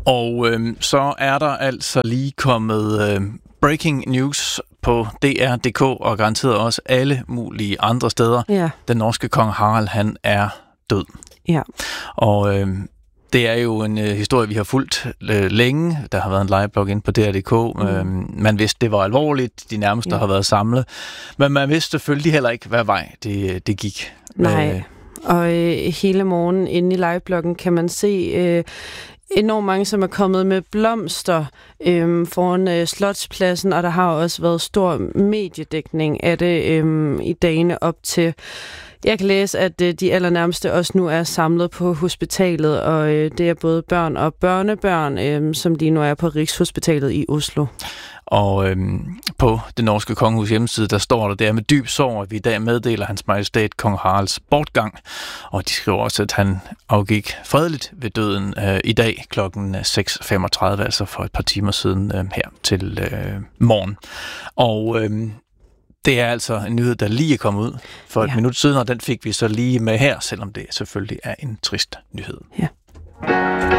Og så er der altså lige kommet breaking news på DR.dk og garanteret også alle mulige andre steder. Ja. Den norske kong Harald, han er død. Ja. Og det er jo en historie, vi har fulgt længe. Der har været en liveblog inde på DR.dk. Man vidste, det var alvorligt. De nærmeste har været samlet. Men man vidste selvfølgelig heller ikke, hvad vej det gik. Nej. Og hele morgen inde i livebloggen kan man se enormt mange, som er kommet med blomster foran Slotspladsen, og der har også været stor mediedækning af det i dagene op til. Jeg kan læse, at de allernærmeste også nu er samlet på hospitalet, og det er både børn og børnebørn, som lige nu er på Rigshospitalet i Oslo. Og på det norske kongehus hjemmeside, der står der med dyb sorg, at vi i dag meddeler hans majestæt kong Haralds bortgang. Og de skriver også, at han afgik fredeligt ved døden i dag kl. 6.35, altså for et par timer siden her til morgen. Og det er altså en nyhed, der lige er kommet ud for et minut siden, og den fik vi så lige med her, selvom det selvfølgelig er en trist nyhed. Ja.